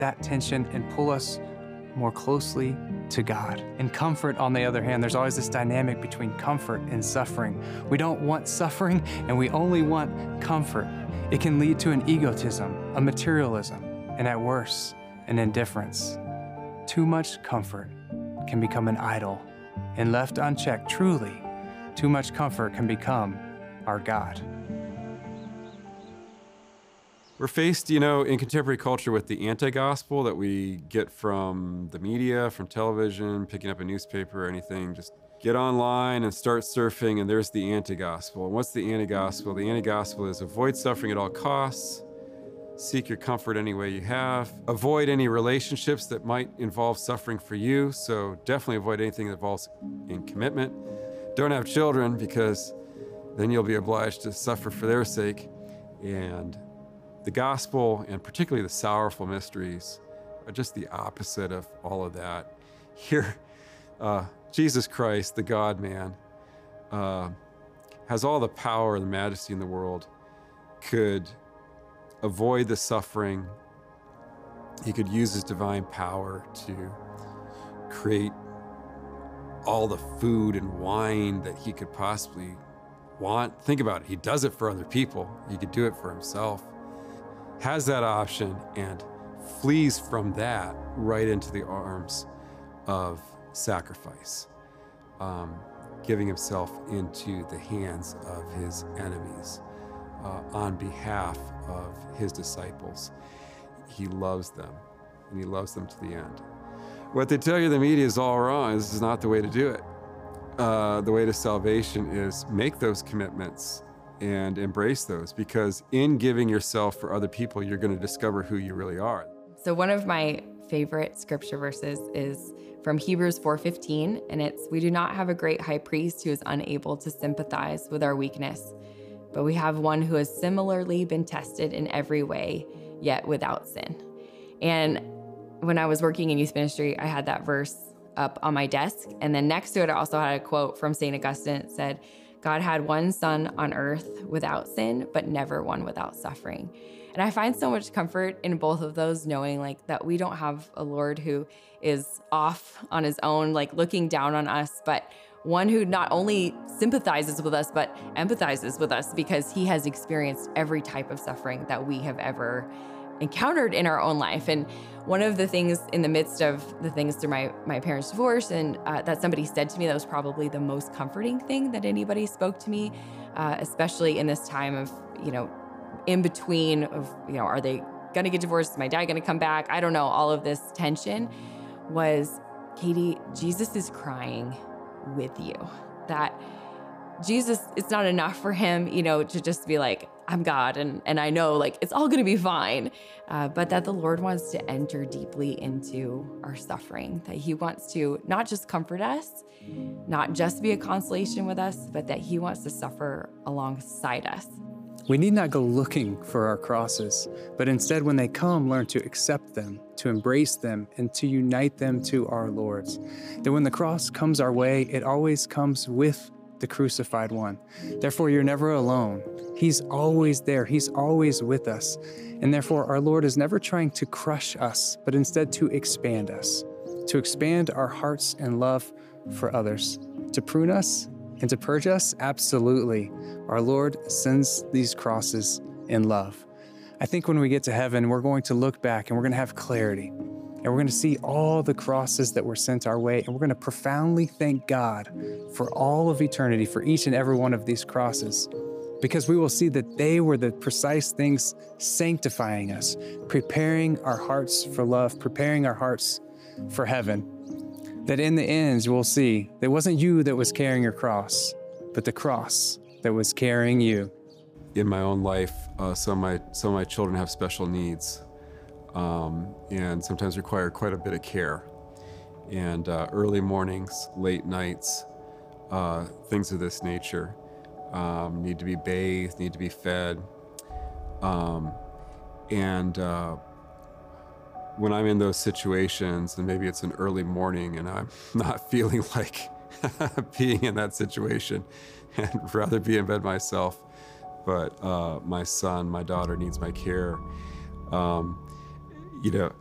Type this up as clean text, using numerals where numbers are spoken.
that tension and pull us more closely to God. And comfort, on the other hand, there's always this dynamic between comfort and suffering. We don't want suffering, and we only want comfort. It can lead to an egotism, a materialism, and at worst, an indifference. Too much comfort can become an idol, and left unchecked, truly, too much comfort can become our God. We're faced, in contemporary culture with the anti-gospel that we get from the media, from television, picking up a newspaper or anything. Just get online and start surfing, and there's the anti-gospel. And what's the anti-gospel? The anti-gospel is avoid suffering at all costs, seek your comfort any way you have, avoid any relationships that might involve suffering for you, so definitely avoid anything that involves in commitment. Don't have children, because then you'll be obliged to suffer for their sake. And the gospel, and particularly the sorrowful mysteries, are just the opposite of all of that. Here, Jesus Christ, the God-man, has all the power and the majesty in the world, could avoid the suffering. He could use his divine power to create all the food and wine that he could possibly want. Think about it, he does it for other people. He could do it for himself. Has that option and flees from that right into the arms of sacrifice, giving himself into the hands of his enemies on behalf of his disciples. He loves them, and he loves them to the end. What they tell you in the media is all wrong. This is not the way to do it. The way to salvation is make those commitments and embrace those, because in giving yourself for other people, you're going to discover who you really are. So one of my favorite scripture verses is from Hebrews 4:15, and it's, "We do not have a great high priest who is unable to sympathize with our weakness, but we have one who has similarly been tested in every way, yet without sin." And when I was working in youth ministry, I had that verse up on my desk, and then next to it, I also had a quote from St. Augustine. It said, "God had one son on earth without sin, but never one without suffering." And I find so much comfort in both of those, knowing that we don't have a Lord who is off on his own, looking down on us, but one who not only sympathizes with us, but empathizes with us, because he has experienced every type of suffering that we have ever encountered in our own life. And one of the things in the midst of the things through my parents' divorce, and that somebody said to me that was probably the most comforting thing that anybody spoke to me, especially in this time of, in between of, are they gonna get divorced? Is my dad gonna come back? I don't know, all of this tension, was, "Katie, Jesus is crying with you." That Jesus, it's not enough for him, to just be like, "I'm God, and I know it's all gonna be fine." But that the Lord wants to enter deeply into our suffering, that he wants to not just comfort us, not just be a consolation with us, but that he wants to suffer alongside us. We need not go looking for our crosses, but instead when they come, learn to accept them, to embrace them, and to unite them to our Lord's. That when the cross comes our way, it always comes with the crucified one. Therefore, you're never alone. He's always there. He's always with us. And therefore, our Lord is never trying to crush us, but instead to expand us, to expand our hearts and love for others, to prune us and to purge us. Absolutely. Our Lord sends these crosses in love. I think when we get to heaven, we're going to look back and we're going to have clarity. And we're going to see all the crosses that were sent our way, and we're going to profoundly thank God for all of eternity, for each and every one of these crosses, because we will see that they were the precise things sanctifying us, preparing our hearts for love, preparing our hearts for heaven. That in the end, we'll see that it wasn't you that was carrying your cross, but the cross that was carrying you. In my own life, some of my children have special needs. And sometimes require quite a bit of care. And early mornings, late nights, things of this nature need to be bathed, need to be fed. When I'm in those situations, and maybe it's an early morning and I'm not feeling like being in that situation and rather be in bed myself, but my son, my daughter needs my care.